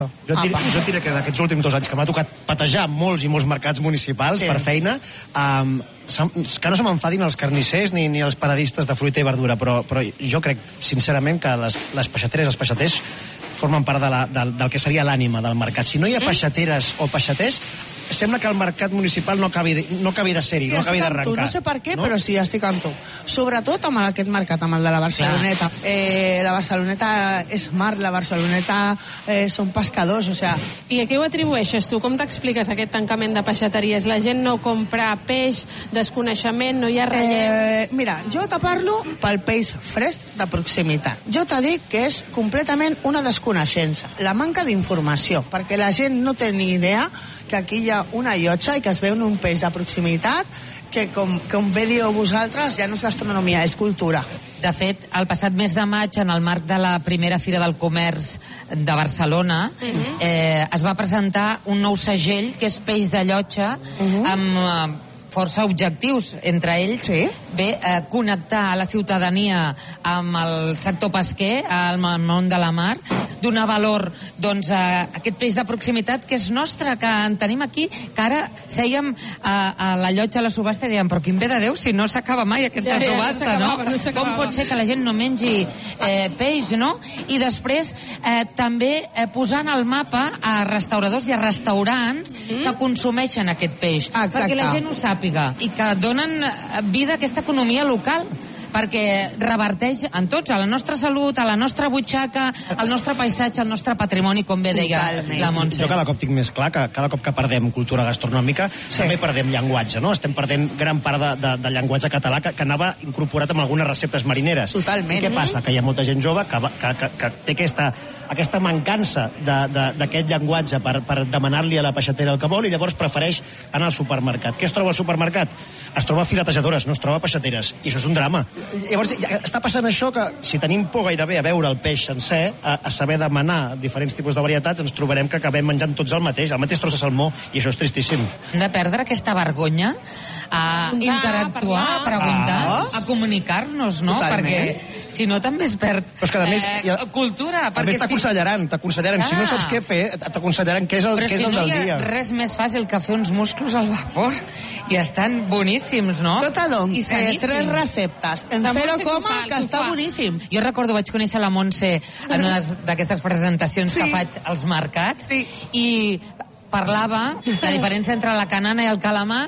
Jo et diré que d'aquests últims 2 anys que m'ha tocat patejar molts i molts mercats municipals per feina, que no se m'enfadin els carnissers ni els paradistes de fruita i verdura, però jo crec sincerament que les peixateres, els peixaters formen part del que seria l'ànima del mercat. Si no hi ha peixateres o peixaters, sembla que el mercat municipal no acabi de ser-hi, no acabi d'arrencar. No sé per què, però sí, estic amb tu. Sobretot amb aquest mercat, amb el de la Barceloneta. La Barceloneta és mar, la Barceloneta són pescadors, o sigui... I a què ho atribueixes tu? Com t'expliques aquest tancament de peixateries? La gent no compra peix, desconeixement, no hi ha relleu? Mira, jo te parlo pel peix fresc de proximitat. Jo te dic que és completament una desconeixença. La manca d'informació, perquè la gent no té ni idea que aquí hi ha una llotja i que es veu un peix de proximitat que, com bé dieu vosaltres, ja no és gastronomia, és cultura. De fet, el passat mes de maig, en el marc de la primera Fira del Comerç de Barcelona, es va presentar un nou segell que és peix de llotja amb força objectius, entre ells connectar la ciutadania amb el sector pesquer, amb el món de la mar, donar valor a aquest peix de proximitat que és nostre, que en tenim aquí, que ara sèiem a la llotja a la subhasta i dèiem, però quin bé de Déu, si no s'acaba mai aquesta subhasta, no? Com pot ser que la gent no mengi peix, no? I després també posant al mapa a restauradors i a restaurants que consumeixen aquest peix, perquè la gent ho sàpiga i que donen vida a aquesta economia local, perquè reverteix en tots, a la nostra salut, a la nostra butxaca, al nostre paisatge, al nostre patrimoni, com bé deia la Montse. Jo cada cop tinc més clar que cada cop que perdem cultura gastronòmica també perdem llenguatge, no? Estem perdent gran part de llenguatge català que anava incorporat amb algunes receptes marineres. Totalment. I què passa? Que hi ha molta gent jove que té aquesta mancança d'aquest llenguatge per demanar-li a la peixatera el que vol i llavors prefereix anar al supermercat. Què es troba al supermercat? Es troba filetejadores, no es troba peixateres. I això és un drama. Llavors, està passant això que si tenim por gairebé a veure el peix sencer, a saber demanar diferents tipus de varietats, ens trobarem que acabem menjant tots el mateix tros de salmó, i això és tristíssim. Hem de perdre aquesta vergonya a interactuar, a preguntar, a comunicar-nos, no? Perquè si no també es perd cultura. A més t'aconsellaran. Si no saps què fer, t'aconsellaran què és el del dia. Però si no hi ha res més fàcil que fer uns musclos al vapor, i estan boníssims, no? Jo te dono 3 receptes en 0, que està boníssim. Jo recordo, vaig conèixer la Montse en una d'aquestes presentacions que faig als mercats, i parlava la diferència entre la canana i el calamar,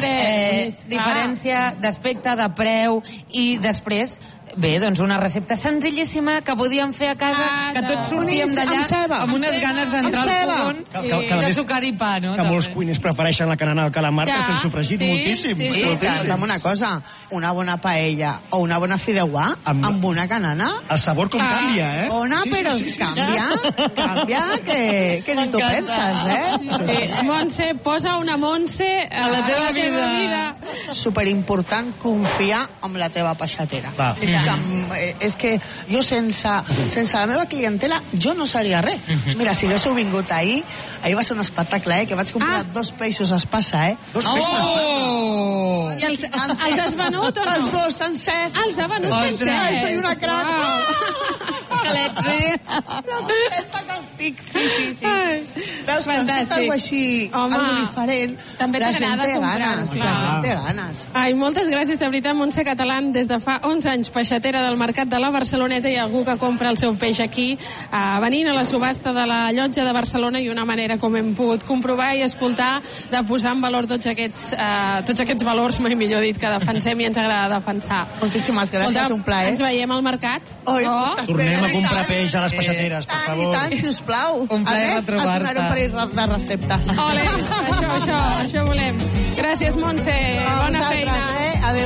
diferència d'aspecte, de preu, i després doncs una recepta senzillíssima que podíem fer a casa, que tots sortíem d'allà amb unes ganes d'entrar al fogón i de sucar i pa, no? Que molts cuiners prefereixen la canana al calamar per fer el sofregit moltíssim. Escolta'm una cosa, una bona paella o una bona fideuà amb una canana... El sabor com canvia, Ona, però canvia que ni tu penses, Montse, posa una Montse a la teva vida. Superimportant confiar en la teva peixatera. És que jo sense la meva clientela jo no seria res. Mira, si haguéssiu vingut ahir va ser un espectacle, que vaig comprar 2 peixos espasa, 2 peixos espasa? I els has venut o no? Els 2 sencers. Els ha venut sencers. Soy una crac. La contenta que estic, sí. Veus, quan surt alguna així, alguna diferent, també t'agrada comprar. La gent té ganes. Ai, moltes gràcies, de veritat, Montse Catalán, des de fa 11 anys, peixatera del mercat de la Barceloneta, i algú que compra el seu peix aquí, venint a la subhasta de la Llotja de Barcelona, i una manera, com hem pogut comprovar i escoltar, de posar en valor tots aquests valors, mai millor dit, que defensem i ens agrada defensar. Moltíssimes gràcies, un plaer. Ens veiem al mercat. Tornem a comprar peix a les peixateres, per favor. I tant, sisplau. Un plaer retrobar-te. A més, et donaré un parell de receptes. Ole, això volem. Gràcies, Montse. Bona feina. Adéu.